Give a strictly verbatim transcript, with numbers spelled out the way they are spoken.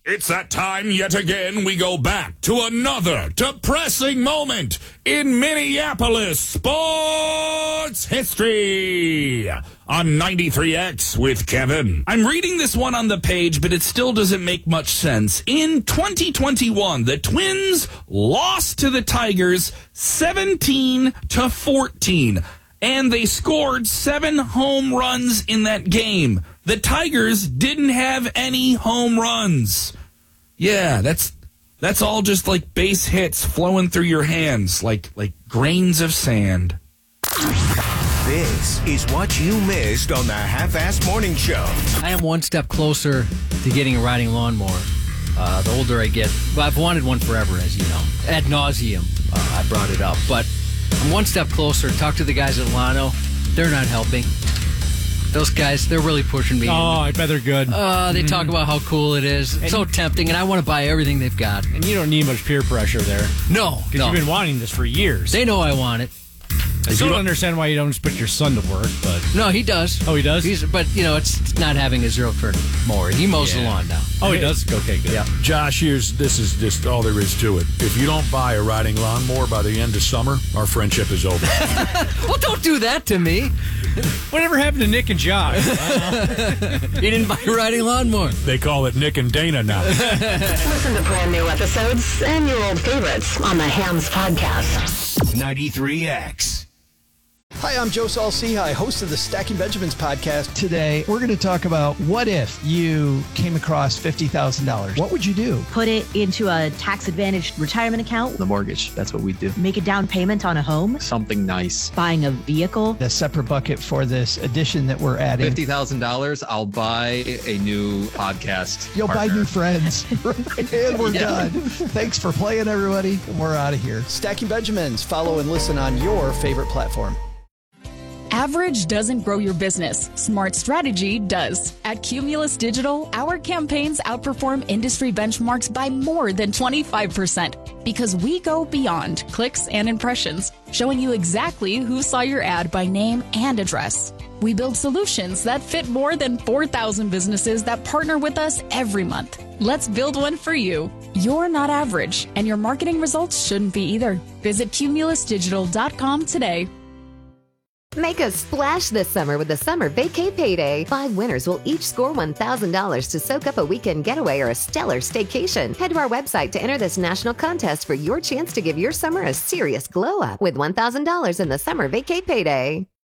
It's that time yet again we go back to another depressing moment in Minneapolis sports history on ninety-three X with Kevin. I'm reading this one on the page, but it still doesn't make much sense. In twenty twenty-one, the Twins lost to the Tigers seventeen to fourteen, and they scored seven home runs in that game. The Tigers didn't have any home runs. Yeah, that's that's all just like base hits flowing through your hands like like grains of sand. This is what you missed on the Half-Assed Morning Show. I am one step closer to getting a riding lawnmower. Uh, the older I get, well, I've wanted one forever, as you know. Ad nauseum, uh, I brought it up. But I'm one step closer. Talk to the guys at Lano. They're not helping. Those guys, they're really pushing me. Oh, I bet they're good. Uh, they mm. talk about how cool it is. It's and so tempting, and I want to buy everything they've got. And you don't need much peer pressure there. No, Because no. you've been wanting this for years. They know I want it. I still don't understand why you don't just put your son to work, but... No, he does. Oh, he does? He's, but, you know, it's, it's not having a zero-turn mower. He mows yeah. the lawn now. Oh, he does? Okay, good. Yeah. Josh, here's this is just all there is to it. If you don't buy a riding lawnmower by the end of summer, our friendship is over. Well, don't do that to me. Whatever happened to Nick and Josh? He didn't buy a riding lawnmower. They call it Nick and Dana now. Listen to brand new episodes and your old favorites on the Hams Podcast. ninety-three X. Hi, I'm Joe Saul-Sehy, host of the Stacking Benjamins podcast. Today, we're going to talk about what if you came across fifty thousand dollars. What would you do? Put it into a tax-advantaged retirement account. The mortgage, that's what we do. Make a down payment on a home. Something nice. Buying a vehicle. A separate bucket for this addition that we're adding. fifty thousand dollars, I'll buy a new podcast You'll partner. buy new friends. And we're yeah. done. Thanks for playing, everybody. And we're out of here. Stacking Benjamins. Follow and listen on your favorite platform. Average doesn't grow your business. Smart strategy does. At Cumulus Digital, our campaigns outperform industry benchmarks by more than twenty-five percent because we go beyond clicks and impressions, showing you exactly who saw your ad by name and address. We build solutions that fit more than four thousand businesses that partner with us every month. Let's build one for you. You're not average, and your marketing results shouldn't be either. Visit cumulus digital dot com today. Make a splash this summer with the Summer Vacay Payday. Five winners will each score one thousand dollars to soak up a weekend getaway or a stellar staycation. Head to our website to enter this national contest for your chance to give your summer a serious glow up with one thousand dollars in the Summer Vacay Payday.